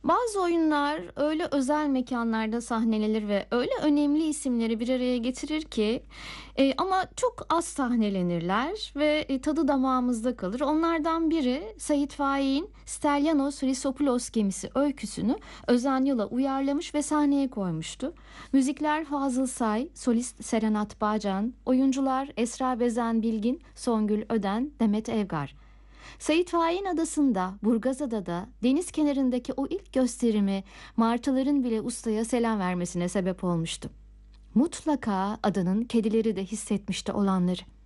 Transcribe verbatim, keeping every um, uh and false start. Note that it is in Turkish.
Bazı oyunlar öyle özel mekanlarda sahnelenir ve öyle önemli isimleri bir araya getirir ki e, ama çok az sahnelenirler ve e, tadı damağımızda kalır. Onlardan biri Sait Faik'in Stellianos Chrysopoulos gemisi öyküsünü Özen Yıl'a uyarlamış ve sahneye koymuştu. Müzikler Fazıl Say, solist Serenat Bağcan, oyuncular Esra Bezen Bilgin, Songül Öden, Demet Evgar. Sait Faik'in adasında, Burgazada'da, deniz kenarındaki o ilk gösterimi martıların bile ustaya selam vermesine sebep olmuştu. Mutlaka adanın kedileri de hissetmişti olanları.